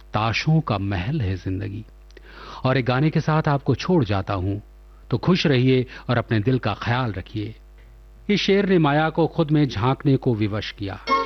ताशों का महल है जिंदगी। और एक गाने के साथ आपको छोड़ जाता हूं, तो खुश रहिए और अपने दिल का ख्याल रखिए। इस शेर ने माया को खुद में झांकने को विवश किया।